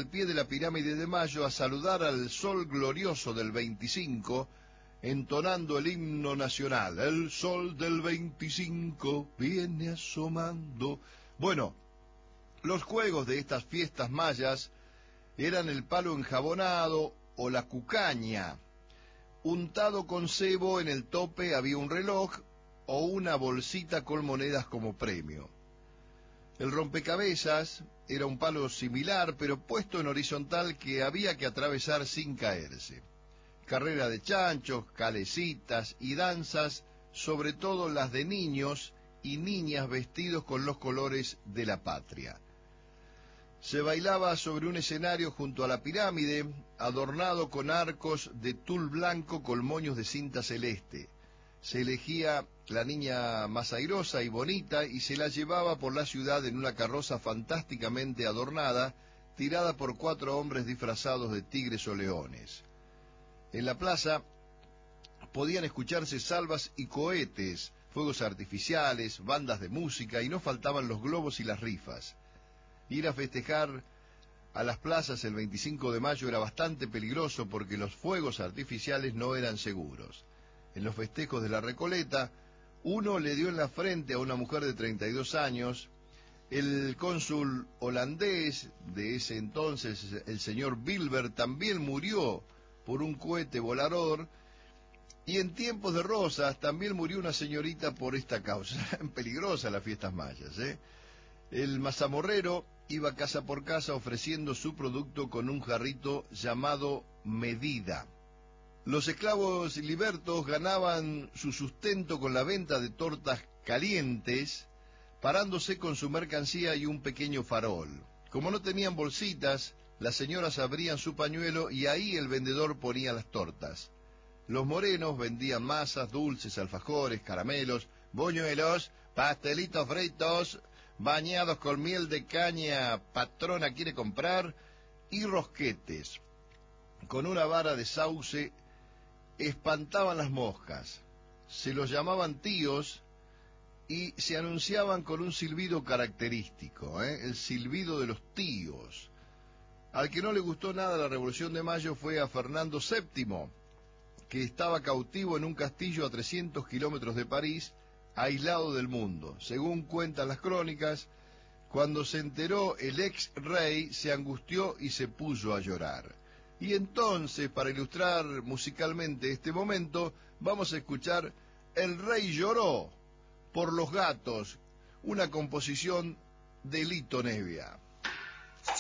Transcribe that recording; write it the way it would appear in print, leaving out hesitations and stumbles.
al pie de la pirámide de Mayo a saludar al sol glorioso del 25, entonando el himno nacional. El sol del 25 viene asomando. Bueno, los juegos de estas fiestas mayas eran el palo enjabonado o la cucaña. Untado con cebo, en el tope había un reloj o una bolsita con monedas como premio. El rompecabezas era un palo similar, pero puesto en horizontal, que había que atravesar sin caerse. Carrera de chanchos, calecitas y danzas, sobre todo las de niños y niñas vestidos con los colores de la patria. Se bailaba sobre un escenario junto a la pirámide, adornado con arcos de tul blanco con moños de cinta celeste. Se elegía la niña más airosa y bonita y se la llevaba por la ciudad en una carroza fantásticamente adornada, tirada por 4 hombres disfrazados de tigres o leones. En la plaza podían escucharse salvas y cohetes, fuegos artificiales, bandas de música, y no faltaban los globos y las rifas. Ir a festejar a las plazas el 25 de mayo era bastante peligroso porque los fuegos artificiales no eran seguros. En los festejos de la Recoleta, uno le dio en la frente a una mujer de 32 años, el cónsul holandés de ese entonces, el señor Bilbert, también murió por un cohete volador, y en tiempos de Rosas también murió una señorita por esta causa. Eran peligrosas las fiestas mayas, ¿eh? El mazamorrero iba casa por casa ofreciendo su producto con un jarrito llamado medida. Los esclavos libertos ganaban su sustento con la venta de tortas calientes, parándose con su mercancía y un pequeño farol. Como no tenían bolsitas, las señoras abrían su pañuelo y ahí el vendedor ponía las tortas. Los morenos vendían masas, dulces, alfajores, caramelos, buñuelos, pastelitos fritos, bañados con miel de caña, patrona quiere comprar, y rosquetes. Con una vara de sauce espantaban las moscas. Se los llamaban tíos y se anunciaban con un silbido característico, el silbido de los tíos. Al que no le gustó nada la Revolución de Mayo fue a Fernando VII, que estaba cautivo en un castillo a 300 kilómetros de París, aislado del mundo. Según cuentan las crónicas, cuando se enteró el ex rey se angustió y se puso a llorar. Y entonces, para ilustrar musicalmente este momento, vamos a escuchar El rey lloró por los gatos, una composición de Lito Nevia.